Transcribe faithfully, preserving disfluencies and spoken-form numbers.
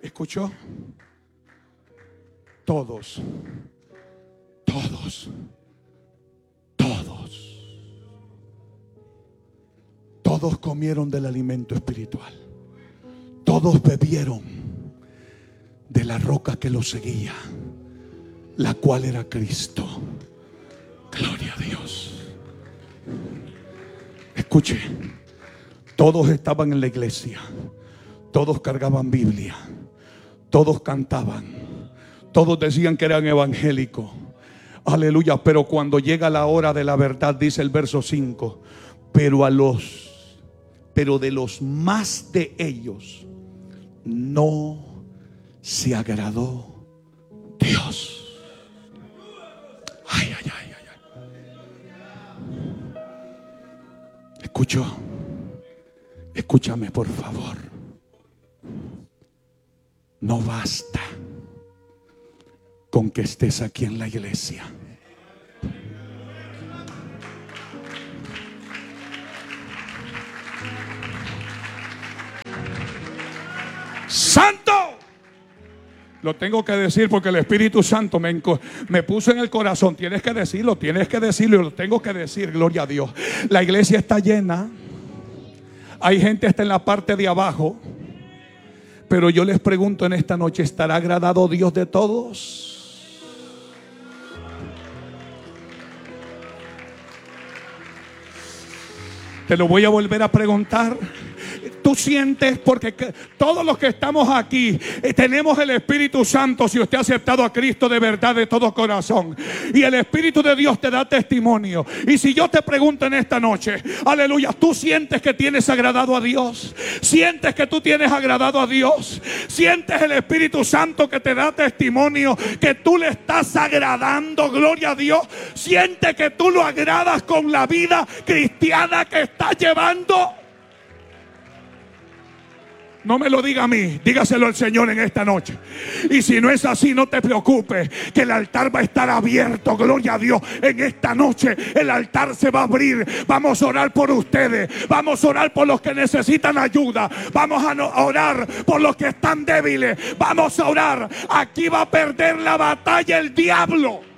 ¿Escuchó? Todos, todos, todos, todos comieron del alimento espiritual. Todos bebieron de la roca que los seguía, la cual era Cristo. Gloria a Dios. Escuche, todos estaban en la iglesia, todos cargaban Biblia, todos cantaban, todos decían que eran evangélicos. Aleluya. Pero cuando llega la hora de la verdad, dice el verso cinco, pero a los pero de los más de ellos no se agradó Dios. Ay, ay, ay, ay, ay. Escucho. Escúchame, por favor. No basta con que estés aquí en la iglesia. Santo. Lo tengo que decir porque el Espíritu Santo me, me puso en el corazón. Tienes que decirlo, tienes que decirlo. Y lo tengo que decir, gloria a Dios. La iglesia está llena. Hay gente hasta en la parte de abajo. Pero yo les pregunto en esta noche, ¿estará agradado Dios de todos? Te lo voy a volver a preguntar. Tú sientes, porque todos los que estamos aquí eh, tenemos el Espíritu Santo. Si usted ha aceptado a Cristo de verdad, de todo corazón, y el Espíritu de Dios te da testimonio. Y si yo te pregunto en esta noche, aleluya, tú sientes que tienes agradado a Dios, sientes que tú tienes agradado a Dios, sientes el Espíritu Santo que te da testimonio que tú le estás agradando, gloria a Dios, sientes que tú lo agradas con la vida cristiana que estás llevando. No me lo diga a mí, dígaselo al Señor en esta noche. Y si no es así, no te preocupes, que el altar va a estar abierto, gloria a Dios. En esta noche el altar se va a abrir. Vamos a orar por ustedes, vamos a orar por los que necesitan ayuda, vamos a orar por los que están débiles, vamos a orar. Aquí va a perder la batalla el diablo.